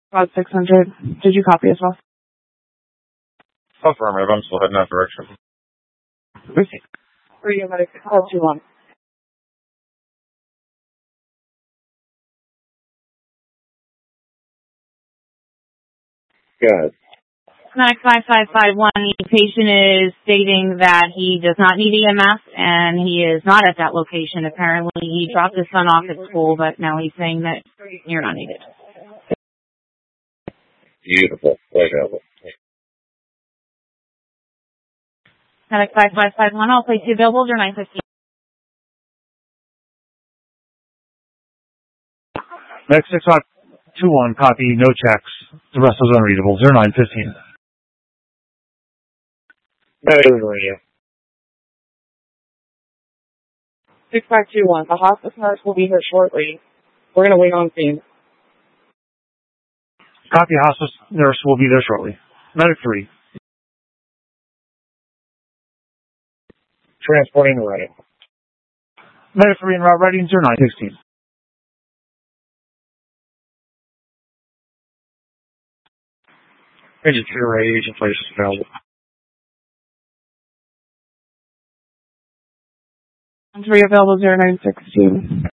About 600. Did you copy as well? Affirmative. I'm still heading that direction. Or you medic 521. Good. Medic 5551, the patient is stating that he does not need EMS and he is not at that location. Apparently he dropped his son off at school, but now he's saying that you're not needed. Beautiful. Wonderful. Medic 5551, I'll place you available. You're 915. Medic 6521, copy, no checks. The rest was unreadable. 0915. Radio. 6521. The hospice nurse will be here shortly. We're going to wait on scene. Copy, hospice nurse will be there shortly. Medic 3. Transporting ready. Medic 3 en route ready, 0916. Agent 3, agent place is available. 3 available, 0916.